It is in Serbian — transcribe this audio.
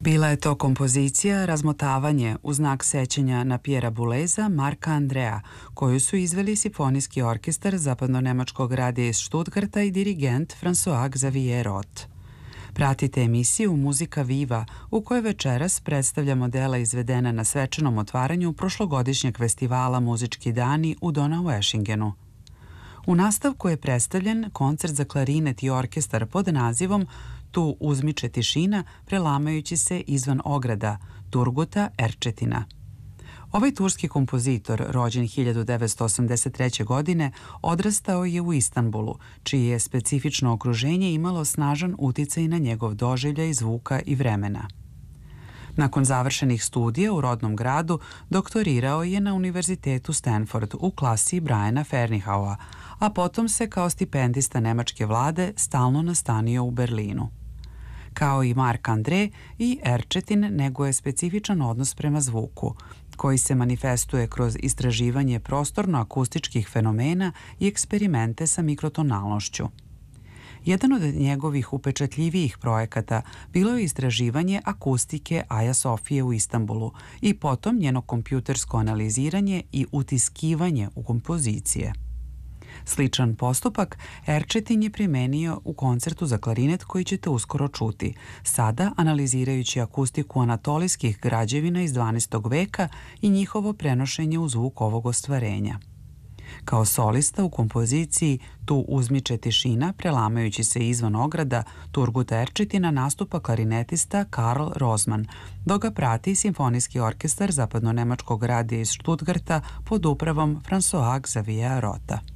Bila je to kompozicija Razmotavanje u znak sećanja na Pjera Buleza, Marka Andrea, koju su izveli Simfonijski orkestar Zapadno-nemačkog radija iz Stuttgarta i dirigent François Xavier Roth. Pratite emisiju Muzika Viva, u kojoj večeras predstavljamo dela izvedena na svečanom otvaranju prošlogodišnjeg festivala Muzički dani u Donaueschingenu. U nastavku je predstavljen koncert za klarinet i orkestar pod nazivom Tu uzmiče tišina prelamajući se izvan ograda Turguta Erčetina. Ovaj turski kompozitor, rođen 1983. godine, odrastao je u Istanbulu, čije je specifično okruženje imalo snažan uticaj na njegov doživljaj zvuka i vremena. Nakon završenih studija u rodnom gradu, doktorirao je na Univerzitetu Stanford u klasi Briana Fernihausa, a potom se kao stipendista nemačke vlade stalno nastanio u Berlinu. Kao i Mark Andre, i Erčetin neguje specifičan odnos prema zvuku, koji se manifestuje kroz istraživanje prostorno-akustičkih fenomena i eksperimente sa mikrotonalnošću. Jedan od njegovih upečatljivijih projekata bilo je istraživanje akustike Aja Sofije u Istanbulu i potom njeno kompjutersko analiziranje i utiskivanje u kompozicije. Sličan postupak Erčetin je primenio u koncertu za klarinet koji ćete uskoro čuti, sada analizirajući akustiku anatolijskih građevina iz 12. veka i njihovo prenošenje u zvuk ovog ostvarenja. Kao solista u kompoziciji Tu uzmiče tišina prelamajući se izvan ograda Turguta Erčetina nastupa klarinetista Karl Rozman, dok ga prati Simfonijski orkestar Zapadno-nemačkog radija iz Stuttgarta pod upravom François Xavier Rotha.